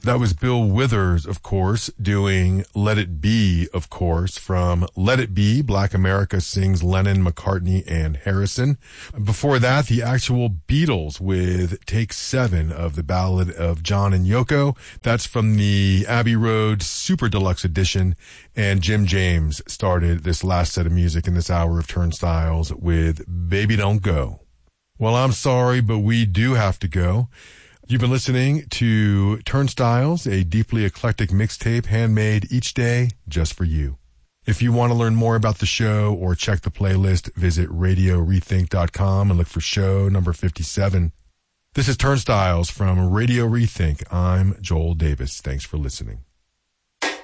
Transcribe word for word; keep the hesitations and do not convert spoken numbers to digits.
That was Bill Withers, of course, doing Let It Be, of course, from Let It Be, Black America Sings Lennon, McCartney, and Harrison. Before that, the actual Beatles with Take Seven of the Ballad of John and Yoko. That's from the Abbey Road Super Deluxe Edition. And Jim James started this last set of music in this hour of Turnstiles with Baby Don't Go. Well, I'm sorry, but we do have to go. You've been listening to Turnstiles, a deeply eclectic mixtape handmade each day just for you. If you want to learn more about the show or check the playlist, visit radio rethink dot com and look for show number fifty-seven. This is Turnstiles from Radio Rethink. I'm Joel Davis. Thanks for listening.